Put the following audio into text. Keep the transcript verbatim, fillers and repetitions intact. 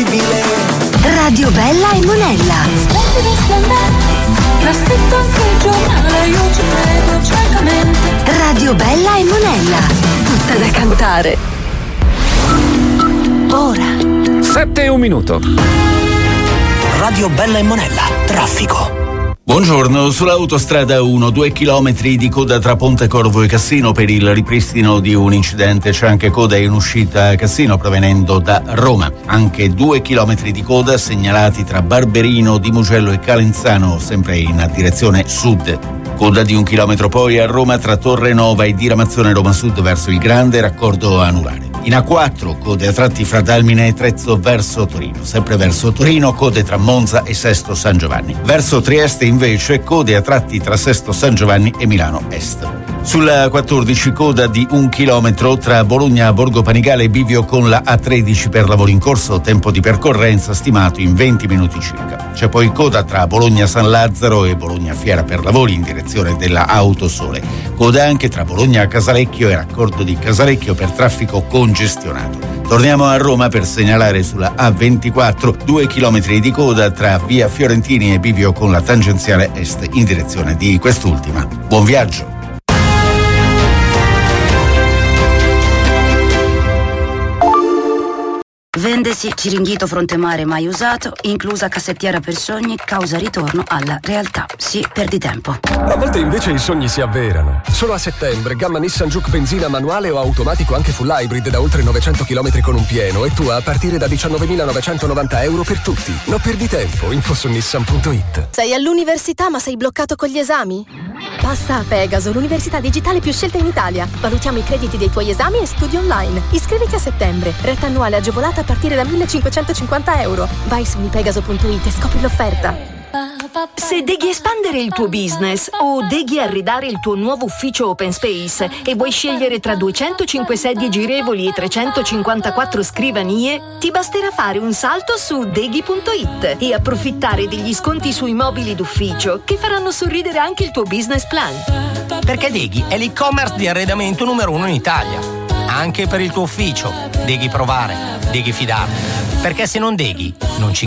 impossibile. Radio Bella e Monella. Splendidi splendenti, l'ha scritto anche il giornale, io ci credo ciecamente. Radio Bella e Monella, tutta da cantare. Ora sette e un minuto. Radio Bella e Monella, traffico. Buongiorno, sull'autostrada uno, due chilometri di coda tra Pontecorvo e Cassino per il ripristino di un incidente. C'è anche coda in uscita a Cassino provenendo da Roma. Anche due chilometri di coda segnalati tra Barberino, Di Mugello e Calenzano, sempre in direzione sud. Coda di un chilometro poi a Roma tra Torre Nova e diramazione Roma Sud verso il Grande Raccordo Anulare. In A quattro, code a tratti fra Dalmine e Trezzo verso Torino. Sempre verso Torino, code tra Monza e Sesto San Giovanni. Verso Trieste invece, code a tratti tra Sesto San Giovanni e Milano Est. Sulla quattordici, coda di un chilometro tra Bologna, Borgo Panigale e Bivio con la A tredici per lavori in corso, tempo di percorrenza stimato in venti minuti circa. C'è poi coda tra Bologna San Lazzaro e Bologna Fiera per lavori in direzione della Autosole. Coda anche tra Bologna Casalecchio e raccordo di Casalecchio per traffico congestionato. Torniamo a Roma per segnalare sulla A ventiquattro due chilometri di coda tra via Fiorentini e Bivio con la tangenziale est in direzione di quest'ultima. Buon viaggio! Vendesi Ciringhito Frontemare mai usato, inclusa cassettiera per sogni, causa ritorno alla realtà. Sì, perdi tempo. A volte invece i sogni si avverano. Solo a settembre, gamma Nissan Juke benzina manuale o automatico anche full hybrid da oltre novecento chilometri con un pieno e tua a partire da diciannovemilanovancentonovanta euro per tutti. Non perdi tempo, info su nissan punto it. Sei all'università ma sei bloccato con gli esami? Passa a Pegaso, l'università digitale più scelta in Italia. Valutiamo i crediti dei tuoi esami e studi online. Iscriviti a settembre. Retta annuale agevolata a partire da millecinquecentocinquanta euro. Vai su unipegaso punto it e scopri l'offerta. Se deghi espandere il tuo business o deghi arredare il tuo nuovo ufficio open space e vuoi scegliere tra duecentocinque sedie girevoli e trecentocinquantaquattro scrivanie, ti basterà fare un salto su deghi punto it e approfittare degli sconti sui mobili d'ufficio che faranno sorridere anche il tuo business plan. Perché Deghi è l'e-commerce di arredamento numero uno in Italia. Anche per il tuo ufficio. Deghi provare, Deghi fidarti. Perché se non Deghi, non ci